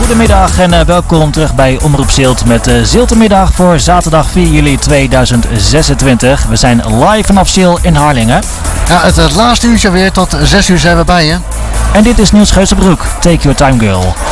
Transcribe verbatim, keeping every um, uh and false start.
Goedemiddag en uh, welkom terug bij Omroep Zilt met de uh, Ziltermiddag voor zaterdag vier juli tweeduizend zesentwintig. We zijn live vanaf Zilt in Harlingen. Ja, het, het laatste uurtje weer, tot zes uur zijn we bij je. En dit is Niels Geuzenbroek, Take Your Time Girl.